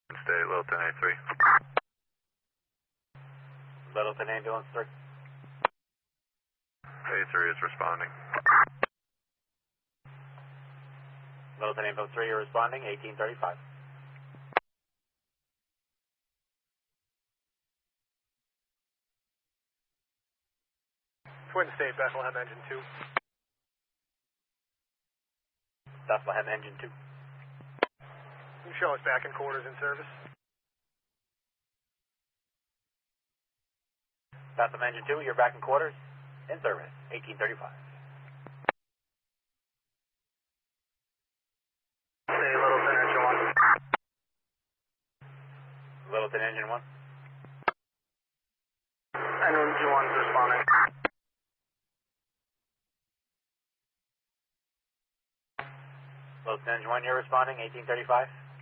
Stay Littleton A3. Littleton Ambulance 3. A3 is responding. Littleton Ambulance 3, you're responding, 1835. Twin State, Bethlehem Engine 2. Bethlehem Engine 2. You show us back in quarters in service. Bethlehem Engine 2, you're back in quarters, in service, 1835. Stay Littleton Engine 1. Littleton Engine 1. Engine 1 is responding. Littleton Engine 1, you're responding, 1835.